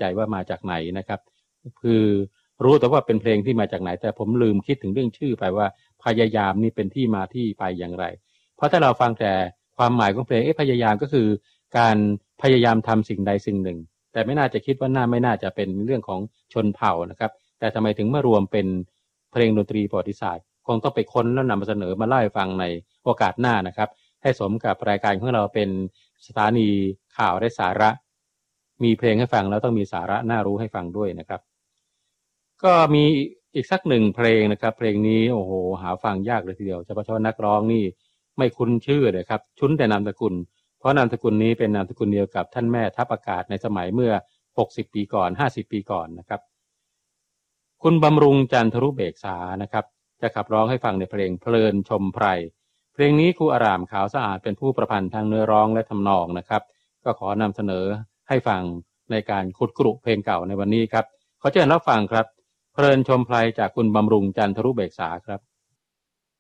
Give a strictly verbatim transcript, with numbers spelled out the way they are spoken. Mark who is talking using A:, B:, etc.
A: ใจว่ามาจากไหนนะครับคือรู้แต่ว่าเป็นเพลงที่มาจากไหนแต่ผมลืมคิดถึงเรื่องชื่อไปว่าพยายามนี่เป็นที่มาที่ไปอย่างไรเพราะถ้าเราฟังแต่ความหมายของเพลงเอ๊ะพยายามก็คือการพยายามทำสิ่งใดสิ่งหนึ่งแต่ไม่น่าจะคิดว่าน่าไม่น่าจะเป็นเรื่องของชนเผ่านะครับแต่ทำไมถึงมารวมเป็นเพลงดนตรีประวัติศาสตร์คงต้องไปค้นแล้วนำมาเสนอมาเล่าให้ฟังในโอกาสหน้านะครับให้สมกับรายการของเราเป็นสถานีข่าวได้สาระมีเพลงให้ฟังแล้วต้องมีสาระน่ารู้ให้ฟังด้วยนะครับก็มีอีกสักหนึ่งเพลงนะครับเพลงนี้โอ้โหหาฟังยากเลยทีเดียวเฉพาะนักร้องนี่ไม่คุ้นชื่อเลยครับชุ้นแต่นามสกุลเพราะนามสกุลนี้เป็นนามสกุลเดียวกับท่านแม่ทัพอากาศในสมัยเมื่อหกสิบปีก่อนห้าสิบปีก่อนนะครับคุณบำรุงจันทรุเบกษานะครับจะขับร้องให้ฟังในเพลงเพลินชมไพรเพลงนี้ครูอารามขาวสะอาดเป็นผู้ประพันธ์ทางเนื้อร้องและทำนองนะครับก็ขอนำเสนอให้ฟังในการขุดกรุเพลงเก่าในวันนี้ครับขอเชิญรับฟังครับเพลินชมไพรจากคุณบำรุงจันทรุเบกษาครับ